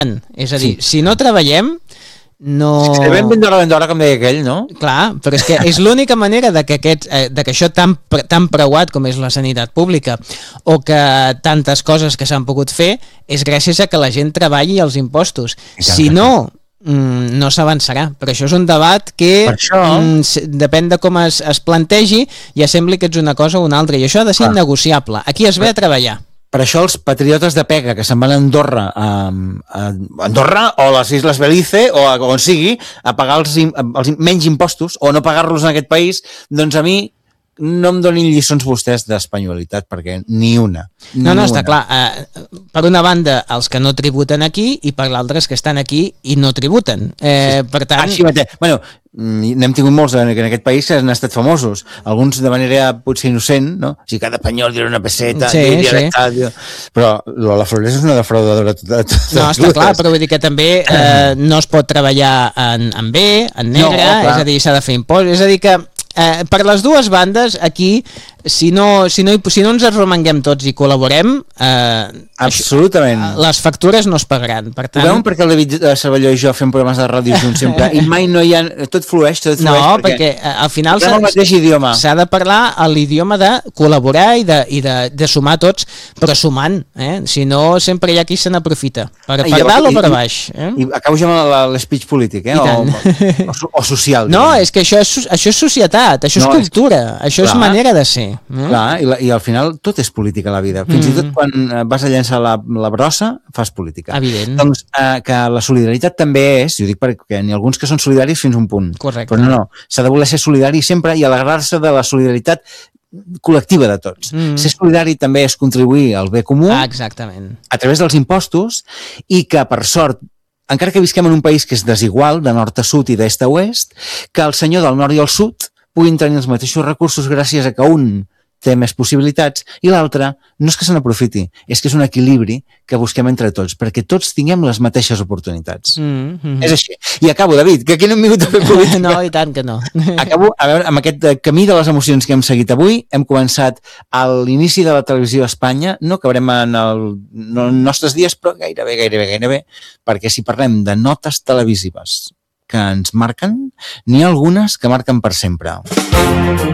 És a dir, si no treballem, no... Si ben d'hora, com deia aquell, no? Clar, però és que és l'única manera de que això tan preuat com és la sanitat pública o que tantes coses que s'han pogut fer és gràcies a que la gent treballi els impostos. Si no, no s'avançarà. Però això és un debat que depèn de com es plantegi, ja sembla que ets una cosa o una altra, i això ha de ser innegociable. Aquí es ve a treballar. Per això els patriotes de pega que se'n van a Andorra, Andorra o a les Isles Belize o on sigui, a pagar els menys impostos o no pagar-los en aquest país, doncs a mi no em donin lliçons vostès d'espanyolitat, perquè ni una. No, està clar. Per una banda, els que no tributen aquí, i per l'altra, els que estan aquí i no tributen. Per tant... Així mateix. Bueno, n'hem tingut molts en aquest país que han estat famosos. Alguns de manera potser innocent, no? O sigui, cada espanyol dirà una peseta, però la Floresa és una defraudadora no, està clar, però vull dir que també no es pot treballar en B, en negre, és a dir, s'ha de fer impost, és a dir que per les dues bandes aquí si no ens arromanguem tots i col·laborem absolutament les factures no es pagaran. Per tant... Ho veuen perquè el David Cervelló i jo fem programes de ràdio junts sempre i mai no hi ha... tot flueix no, perquè al final s'ha de parlar l'idioma de col·laborar i de sumar tots, però sumant, si no sempre hi ha qui se n'aprofita per dalt o per baix. I acabo jo amb l'espeech polític o social. No, és que això és societat, això és cultura, això és manera de ser. Clar, i al final tot és política a la vida. Fins i tot quan vas a llançar la brossa, fas política. Evident. Doncs que la solidaritat també és, i ho dic perquè n'hi ha alguns que són solidaris fins a un punt. Correcte. Però no, s'ha de voler ser solidari sempre i alegrar-se de la solidaritat col·lectiva de tots. Ser solidari també és contribuir al bé comú exactament. A través dels impostos i que, per sort, encara que visquem en un país que és desigual, de nord a sud i d'est a oest, que el senyor del nord i el sud puguin tenir els mateixos recursos gràcies a que un té més possibilitats i l'altre no és que se n'aprofiti, és que és un equilibri que busquem entre tots, perquè tots tinguem les mateixes oportunitats. És així. I acabo, David, que aquí no hem vingut a fer política. No, i tant que no. Acabo, a veure, amb aquest camí de les emocions que hem seguit avui, hem començat a l'inici de la televisió a Espanya, no acabarem en els nostres dies, però gairebé, perquè si parlem de notes televisives que ens marquen, n'hi ha algunes que marquen per sempre.